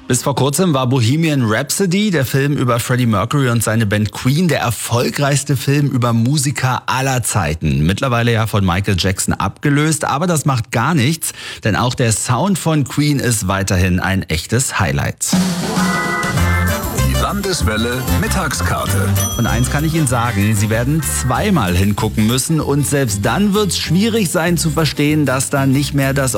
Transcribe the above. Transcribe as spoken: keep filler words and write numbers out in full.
Bis vor kurzem war Bohemian Rhapsody, der Film über Freddie Mercury und seine Band Queen, der erfolgreichste Film über Musiker aller Zeiten. Mittlerweile ja von Michael Jackson abgelöst, aber das macht gar nichts, denn auch der Sound von Queen ist weiterhin ein echtes Highlight. Die Landeswelle Mittagskarte. Und eins kann ich Ihnen sagen, Sie werden zweimal hingucken müssen und selbst dann wird es schwierig sein zu verstehen, dass da nicht mehr das